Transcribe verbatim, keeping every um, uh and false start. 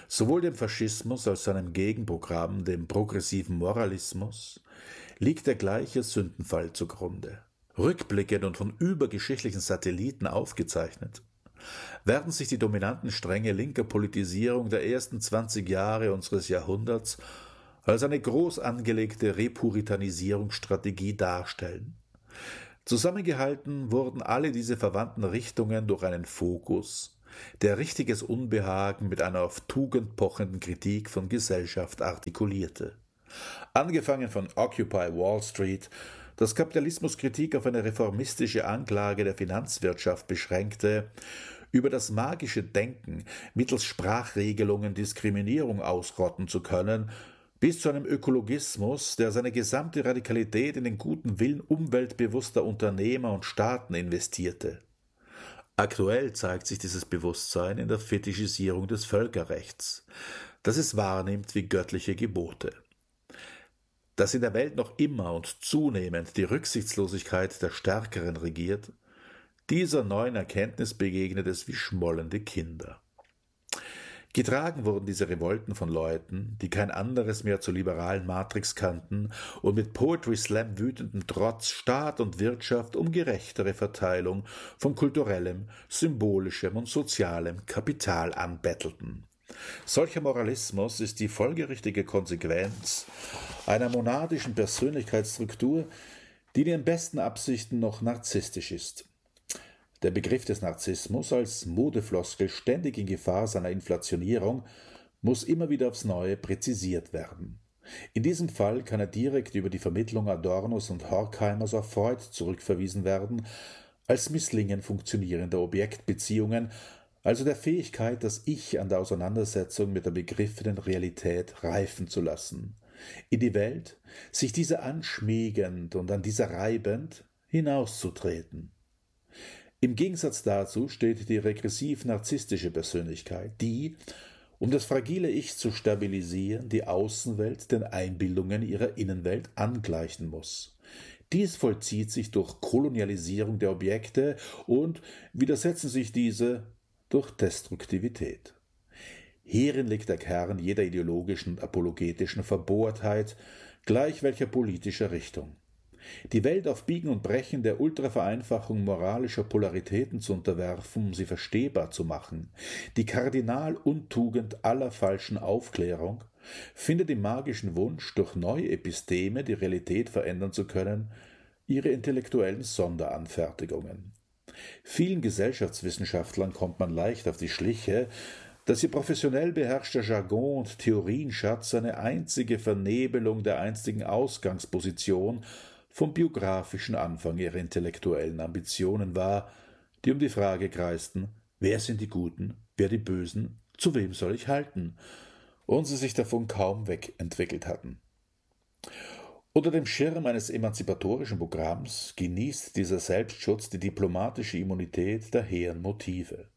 Sowohl dem Faschismus als seinem Gegenprogramm, dem progressiven Moralismus, liegt der gleiche Sündenfall zugrunde. Rückblickend und von übergeschichtlichen Satelliten aufgezeichnet, werden sich die dominanten Stränge linker Politisierung der ersten zwanzig Jahre unseres Jahrhunderts als eine groß angelegte Repuritanisierungsstrategie darstellen. Zusammengehalten wurden alle diese verwandten Richtungen durch einen Fokus, der richtiges Unbehagen mit einer auf Tugend pochenden Kritik von Gesellschaft artikulierte. Angefangen von Occupy Wall Street, das Kapitalismuskritik auf eine reformistische Anklage der Finanzwirtschaft beschränkte, über das magische Denken, mittels Sprachregelungen Diskriminierung ausrotten zu können, bis zu einem Ökologismus, der seine gesamte Radikalität in den guten Willen umweltbewusster Unternehmer und Staaten investierte. Aktuell zeigt sich dieses Bewusstsein in der Fetischisierung des Völkerrechts, das es wahrnimmt wie göttliche Gebote. Dass in der Welt noch immer und zunehmend die Rücksichtslosigkeit der Stärkeren regiert, dieser neuen Erkenntnis begegnet es wie schmollende Kinder. Getragen wurden diese Revolten von Leuten, die kein anderes mehr zur liberalen Matrix kannten und mit Poetry Slam wütendem Trotz Staat und Wirtschaft um gerechtere Verteilung von kulturellem, symbolischem und sozialem Kapital anbettelten. Solcher Moralismus ist die folgerichtige Konsequenz einer monadischen Persönlichkeitsstruktur, die in ihren besten Absichten noch narzisstisch ist. Der Begriff des Narzissmus als Modefloskel ständig in Gefahr seiner Inflationierung muss immer wieder aufs Neue präzisiert werden. In diesem Fall kann er direkt über die Vermittlung Adornos und Horkheimers auf Freud zurückverwiesen werden, als Misslingen funktionierender Objektbeziehungen, also der Fähigkeit, das Ich an der Auseinandersetzung mit der begriffenen Realität reifen zu lassen, in die Welt, sich dieser anschmiegend und an dieser reibend, hinauszutreten. Im Gegensatz dazu steht die regressiv-narzisstische Persönlichkeit, die, um das fragile Ich zu stabilisieren, die Außenwelt den Einbildungen ihrer Innenwelt angleichen muss. Dies vollzieht sich durch Kolonialisierung der Objekte und widersetzen sich diese durch Destruktivität. Hierin liegt der Kern jeder ideologischen und apologetischen Verbohrtheit, gleich welcher politischer Richtung. Die Welt auf Biegen und Brechen der Ultravereinfachung moralischer Polaritäten zu unterwerfen, um sie verstehbar zu machen, die Kardinaluntugend aller falschen Aufklärung, findet im magischen Wunsch, durch neue Episteme die Realität verändern zu können, ihre intellektuellen Sonderanfertigungen. Vielen Gesellschaftswissenschaftlern kommt man leicht auf die Schliche, dass ihr professionell beherrschter Jargon und Theorienschatz eine einzige Vernebelung der einstigen Ausgangsposition vom biografischen Anfang ihrer intellektuellen Ambitionen war, die um die Frage kreisten, wer sind die Guten, wer die Bösen, zu wem soll ich halten, und sie sich davon kaum wegentwickelt hatten. Unter dem Schirm eines emanzipatorischen Programms genießt dieser Selbstschutz die diplomatische Immunität der hehren Motive.